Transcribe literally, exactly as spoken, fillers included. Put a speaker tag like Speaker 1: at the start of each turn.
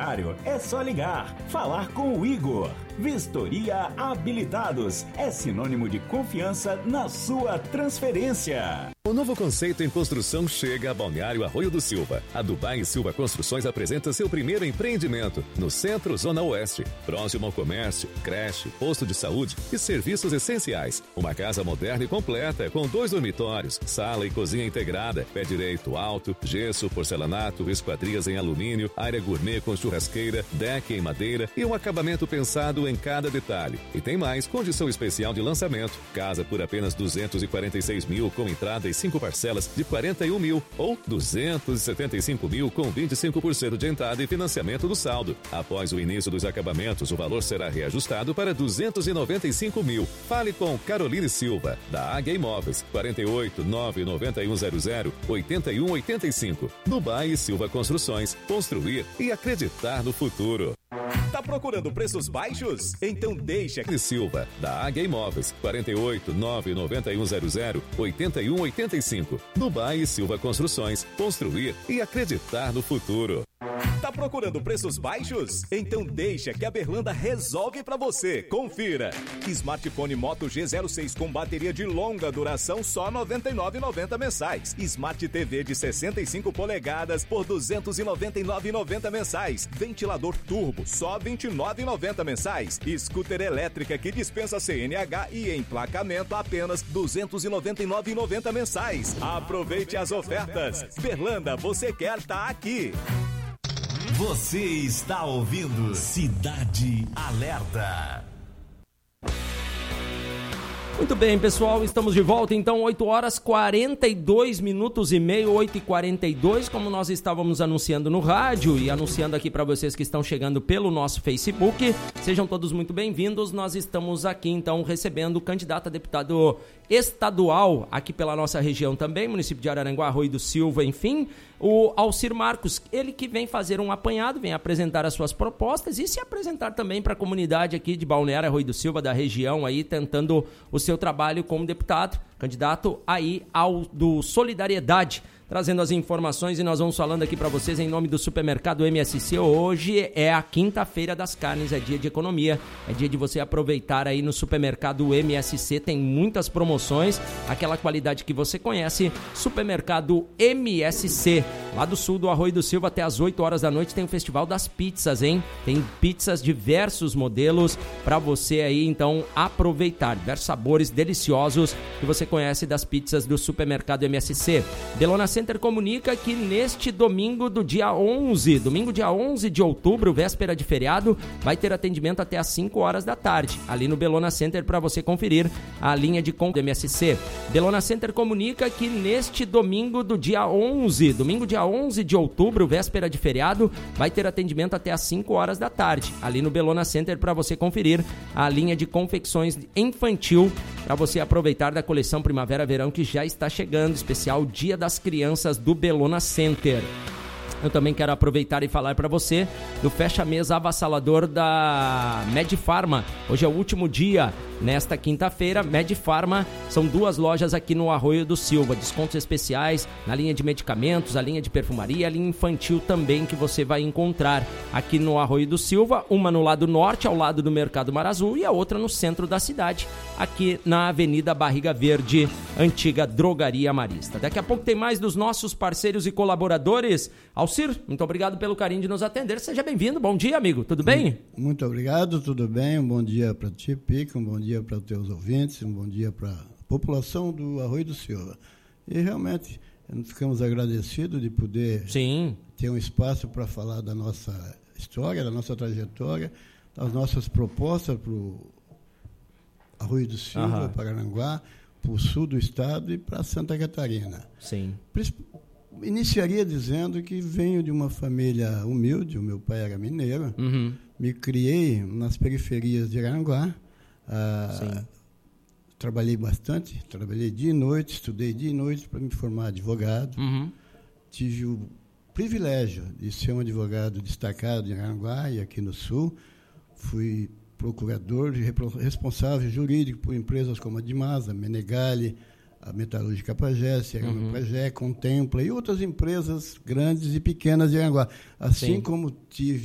Speaker 1: necessário, é só ligar, falar com o Igor. Vistoria Habilitados é sinônimo de confiança na sua transferência.
Speaker 2: O novo conceito em construção chega a Balneário Arroio do Silva. A Dubai Silva Construções apresenta seu primeiro empreendimento no Centro Zona Oeste, próximo ao comércio, creche, posto de saúde e serviços essenciais. Uma casa moderna e completa, com dois dormitórios, sala e cozinha integrada, pé direito alto, gesso, porcelanato, esquadrias em alumínio, área gourmet com churrasqueira, deck em madeira e um acabamento pensado em cada detalhe. E tem mais, condição especial de lançamento. Casa por apenas duzentos e quarenta e seis mil com entrada e cinco parcelas de quarenta e um mil ou duzentos e setenta e cinco mil com vinte e cinco por cento de entrada e financiamento do saldo. Após o início dos acabamentos, o valor será reajustado para duzentos e noventa e cinco mil. Fale com Caroline Silva, da Águia Imóveis, quarenta e oito, nove nove um zero zero, oito um oito cinco. Dubai Silva Construções, construir e acreditar no futuro.
Speaker 1: Tá procurando preços baixos? Então deixa
Speaker 2: que Silva, da Águia Imóveis, quarenta e oito, nove nove um zero zero, oito um oito cinco. Dubai Silva Construções, construir e acreditar no futuro.
Speaker 1: Tá procurando preços baixos? Então deixa que a Berlanda resolve pra você. Confira. Smartphone Moto G zero seis com bateria de longa duração só noventa e nove reais e noventa centavos mensais. Smart T V de sessenta e cinco polegadas por duzentos e noventa e nove reais e noventa centavos mensais. Ventilador turbo só vinte e nove reais e noventa centavos mensais. Scooter elétrica que dispensa C N H e emplacamento apenas duzentos e noventa e nove reais e noventa centavos mensais. Aproveite as ofertas. Berlanda, você quer tá aqui.
Speaker 3: Você está ouvindo Cidade Alerta.
Speaker 4: Muito bem, pessoal, estamos de volta, então, oito horas, quarenta e dois minutos e meio, oito e quarenta e dois, como nós estávamos anunciando no rádio e anunciando aqui para vocês que estão chegando pelo nosso Facebook. Sejam todos muito bem-vindos. Nós estamos aqui, então, recebendo o candidato a deputado estadual aqui pela nossa região também, município de Araranguá, Arroio do Silva, enfim, o Alcir Marcos, ele que vem fazer um apanhado, vem apresentar as suas propostas e se apresentar também para a comunidade aqui de Balneário Arroio do Silva, da região, aí tentando o seu trabalho como deputado, candidato aí ao do Solidariedade, trazendo as informações e nós vamos falando aqui para vocês em nome do Supermercado M S C. Hoje é a quinta-feira das carnes, é dia de economia, é dia de você aproveitar aí no Supermercado M S C, tem muitas promoções, aquela qualidade que você conhece. Supermercado M S C, lá do sul do Arroio do Silva, até às oito horas da noite tem o Festival das Pizzas, hein? Tem pizzas, diversos modelos para você aí, então, aproveitar, diversos sabores deliciosos que você conhece das pizzas do Supermercado M S C. Belona Center comunica que neste domingo do dia onze, domingo dia onze de outubro, véspera de feriado, vai ter atendimento até às cinco horas da tarde, ali no Belona Center, para você conferir a linha de compra do M S C. Belona Center comunica que neste domingo do dia onze, domingo dia onze de outubro, véspera de feriado, vai ter atendimento até às cinco horas da tarde, ali no Belona Center, para você conferir a linha de confecções infantil, para você aproveitar da coleção Primavera-Verão que já está chegando, especial Dia das Crianças do Belona Center. Eu também quero aproveitar e falar para você do fecha-mês avassalador da Medfarma. Hoje é o último dia, nesta quinta-feira. Medfarma, são duas lojas aqui no Arroio do Silva. Descontos especiais na linha de medicamentos, a linha de perfumaria, a linha infantil também, que você vai encontrar aqui no Arroio do Silva. Uma no lado norte, ao lado do Mercado Mar Azul, e a outra no centro da cidade, aqui na Avenida Barriga Verde, antiga Drogaria Marista. Daqui a pouco tem mais dos nossos parceiros e colaboradores. Alcir, muito obrigado pelo carinho de nos atender. Seja bem-vindo. Bom dia, amigo. Tudo bem?
Speaker 5: Muito obrigado, tudo bem. Um bom dia para ti, Pico. Um bom dia para os teus ouvintes. Um bom dia para a população do Arroio do Silva. E realmente, nós ficamos agradecidos de poder
Speaker 4: Sim.
Speaker 5: ter um espaço para falar da nossa história, da nossa trajetória, das nossas propostas para o Arroio do Silva,
Speaker 4: Aham.
Speaker 5: para Aranguá, para o sul do estado e para Santa Catarina.
Speaker 4: Sim.
Speaker 5: Iniciaria dizendo que venho de uma família humilde, o meu pai era mineiro,
Speaker 4: Uhum.
Speaker 5: me criei nas periferias de Aranguá, ah, trabalhei bastante, trabalhei dia e noite, estudei dia e noite para me formar advogado,
Speaker 4: Uhum.
Speaker 5: tive o privilégio de ser um advogado destacado em Aranguá e aqui no sul, fui procurador e responsável jurídico por empresas como a Dimasa, Menegali, a Metalúrgica Pajé, Serrano
Speaker 4: Uhum.
Speaker 5: Pajé, Contempla e outras empresas grandes e pequenas de Aranguá. Assim
Speaker 4: Sim.
Speaker 5: como tive